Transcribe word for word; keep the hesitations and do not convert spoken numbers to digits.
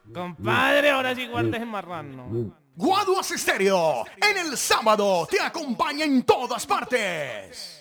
Compadre, ahora sí guardes el marrano. Guaduas Estéreo, en el sábado te acompaña en todas partes.